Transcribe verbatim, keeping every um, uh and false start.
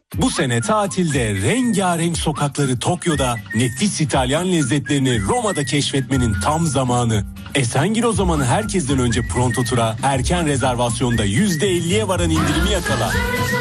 Bu sene tatilde rengarenk sokakları Tokyo'da, nefis İtalyan lezzetlerini Roma'da keşfetmenin tam zamanı. Esengil o zaman herkesten önce Pronto Tur'a erken rezervasyonda yüzde elliye varan indirimi yakala.